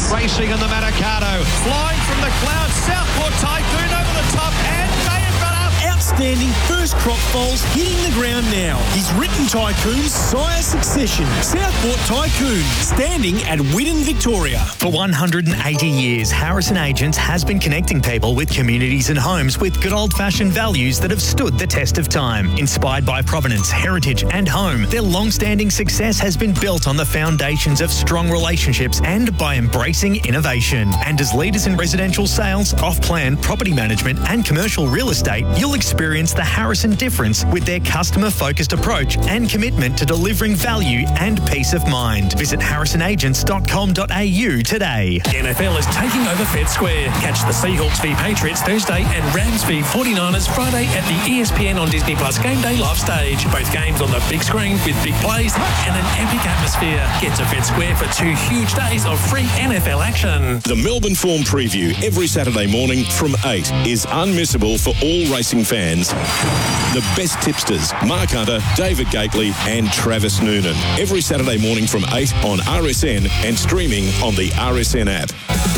Racing in the Manikato. Flying from the clouds. Southport Tycoon over the top and may have got up. Outstanding first crop foals hitting the ground now. His written Tycoon Sire Succession. Southport Tycoon, standing at Whitten, Victoria. For 180 years, Harrison Agents has been connecting people with communities and homes with good old-fashioned values that have stood the test of time. Inspired by provenance, heritage and home, their long-standing success has been built on the foundations of strong relationships and by embracing innovation. And as leaders in residential sales, off-plan property management and commercial real estate, you'll experience the Harrison difference with their customer-focused approach and commitment to delivering value and peace of mind. Visit harrisonagents.com.au today. NFL is taking over Fed Square. Catch the Seahawks v Patriots Thursday and Rams v 49ers Friday at the ESPN on Disney Plus Game Day live stage. Both games on the big screen with big plays and an epic atmosphere. Get to Fed Square for 2 huge days of free NFL action. The Melbourne Form Preview every Saturday morning from 8 is unmissable for all racing fans. The best tipsters, Mark Hunter, David Gately and Travis Noonan. Every Saturday morning from 8 on RSN and streaming on the RSN app.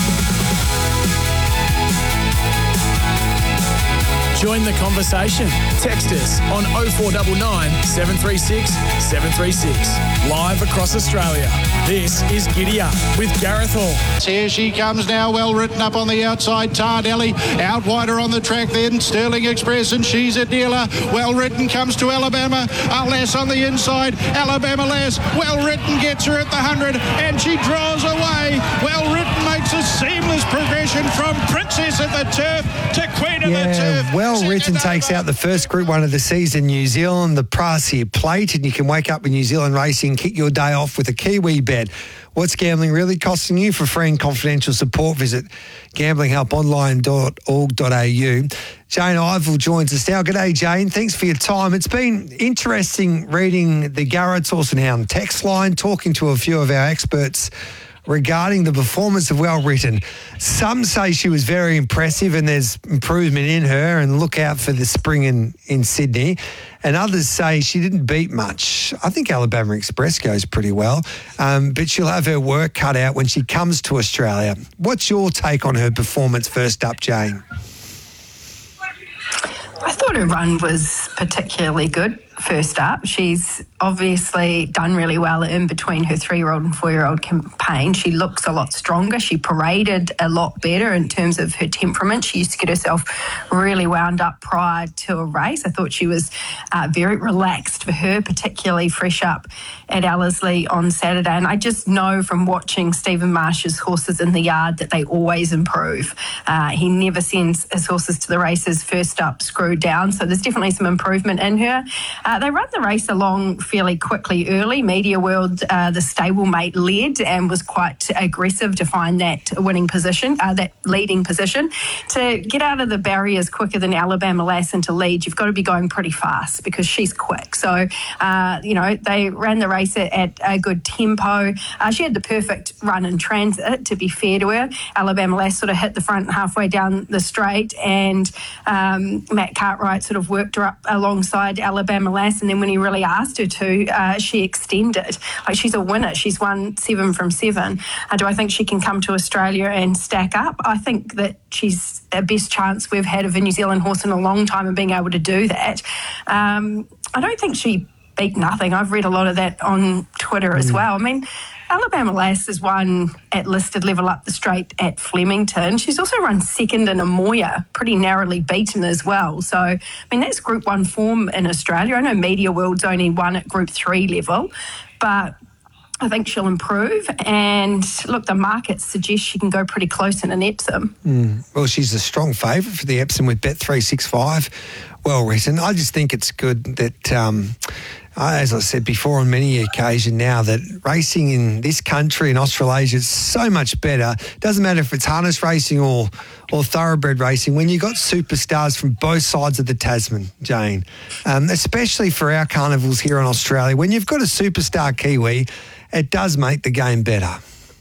Join the conversation. Text us on 0499 736 736. Live across Australia. This is Giddy Up with Gareth Hall. Here she comes now, well written up on the outside. Tardelli out wider on the track then. Sterling Express and she's a dealer. Well written comes to Alabama. Les on the inside. Alabama Les. Well written gets her at the 100 and she draws away. Well written makes a seamless progression from Princess of the Turf to Queen of the Turf. Well written takes out the first Group 1 of the season, New Zealand, the Prasia Plate, and you can wake up with New Zealand Racing, kick your day off with a Kiwi bet. What's gambling really costing you? For free and confidential support, visit gamblinghelponline.org.au. Jane Ivel joins us now. G'day, Jane. Thanks for your time. It's been interesting reading the Garrett's Horse and Hound text line, talking to a few of our experts regarding the performance of Well Written. Some say she was very impressive and there's improvement in her and look out for the spring in Sydney. And others say she didn't beat much. I think Alabama Express goes pretty well, but she'll have her work cut out when she comes to Australia. What's your take on her performance first up, Jane? I thought her run was particularly good first up. She's obviously done really well in between her 3-year-old and 4-year-old campaign. She looks a lot stronger. She paraded a lot better in terms of her temperament. She used to get herself really wound up prior to a race. I thought she was very relaxed for her, particularly fresh up at Ellerslie on Saturday. And I just know from watching Stephen Marsh's horses in the yard that they always improve. He never sends his horses to the races first up screwed down. So there's definitely some improvement in her. They run the race along fairly quickly early. Media World, the stablemate, led and was quite aggressive to find that winning position, that leading position. To get out of the barriers quicker than Alabama Lass and to lead, you've got to be going pretty fast because she's quick. So, they ran the race at a good tempo. She had the perfect run in transit, to be fair to her. Alabama Lass sort of hit the front halfway down the straight and Matt Cartwright sort of worked her up alongside Alabama Lass. And then when he really asked her to, she extended. Like, she's a winner. She's won 7 from 7. Do I think she can come to Australia and stack up? I think that she's the best chance we've had of a New Zealand horse in a long time of being able to do that. I don't think she beat nothing. I've read a lot of that on Twitter as well. I mean, Alabama Lass has won at listed level up the straight at Flemington. She's also run second in Amoya, pretty narrowly beaten as well. So, I mean, that's Group 1 form in Australia. I know Media World's only won at Group 3 level, but I think she'll improve. And look, the markets suggest she can go pretty close in an Epsom. Well, she's a strong favourite for the Epsom with Bet365. Well written. I just think it's good that, as I said before on many occasions now, that racing in this country and Australasia is so much better. Doesn't matter if it's harness racing or thoroughbred racing, when you've got superstars from both sides of the Tasman, Jane, especially for our carnivals here in Australia. When you've got a superstar Kiwi, it does make the game better.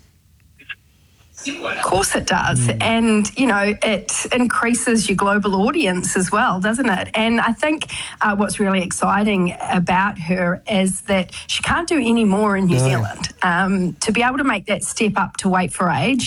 Of course it does. And, it increases your global audience as well, doesn't it? And I think what's really exciting about her is that she can't do any more in New Zealand. To be able to make that step up to weight for age,